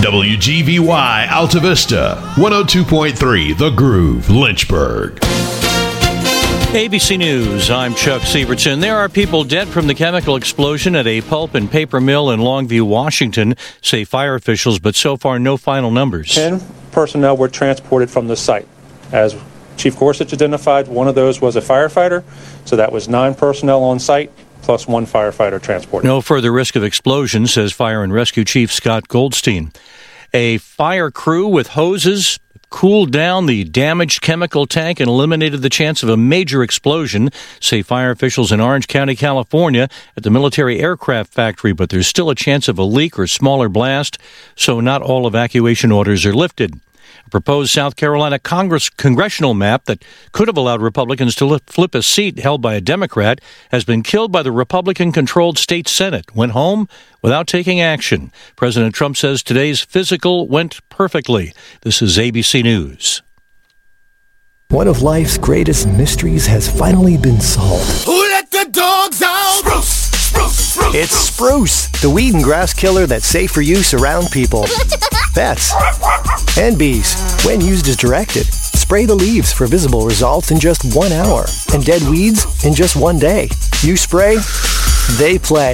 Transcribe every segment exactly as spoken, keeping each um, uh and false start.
W G V Y Alta Vista, one oh two point three The Groove, Lynchburg. A B C News, I'm Chuck Sievertson. There are people dead from the chemical explosion at a pulp and paper mill in Longview, Washington, say fire officials, but so far no final numbers. Ten personnel were transported from the site. As Chief Gorsuch identified, one of those was a firefighter, so that was nine personnel on site, plus one firefighter transported. No further risk of explosion, says Fire and Rescue Chief Scott Goldstein. A fire crew with hoses cooled down the damaged chemical tank and eliminated the chance of a major explosion, say fire officials in Orange County, California, at the military aircraft factory. But there's still a chance of a leak or smaller blast, so not all evacuation orders are lifted. A proposed South Carolina Congress congressional map that could have allowed Republicans to flip a seat held by a Democrat has been killed by the Republican-controlled state Senate. Went home without taking action. President Trump says today's physical went perfectly. This is A B C News. One of life's greatest mysteries has finally been solved. Who let the dogs out? Spruce, spruce, spruce. It's Spruce, the weed and grass killer that's safe for use around people, pets, and bees. When used as directed, spray the leaves for visible results in just one hour and dead weeds in just one day. You spray, they play.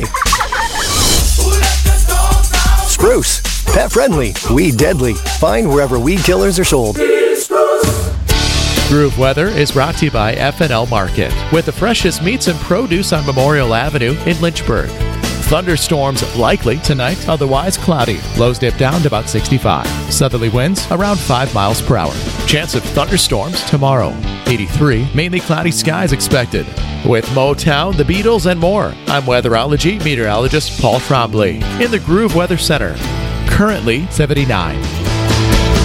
Spruce, pet friendly, weed deadly. Find wherever weed killers are sold. Groove Weather is brought to you by F and L Market, with the freshest meats and produce on Memorial Avenue in Lynchburg. Thunderstorms likely tonight, otherwise cloudy. Lows dip down to about sixty-five. Southerly winds around five miles per hour. Chance of thunderstorms tomorrow. eighty-three, mainly cloudy skies expected. With Motown, the Beatles, and more, I'm weatherology meteorologist Paul Trombley in the Groove Weather Center. Currently seventy-nine.